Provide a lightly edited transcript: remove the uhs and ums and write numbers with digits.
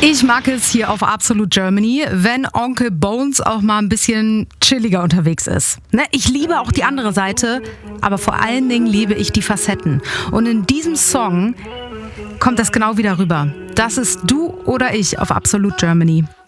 Ich mag es hier auf Absolute Germany, wenn Onkel Bones auch mal ein bisschen chilliger unterwegs ist. Ne, ich liebe auch die andere Seite, aber vor allen Dingen liebe ich die Facetten. Und in diesem Song kommt das genau wieder rüber. Das ist Du oder Ich auf Absolute Germany.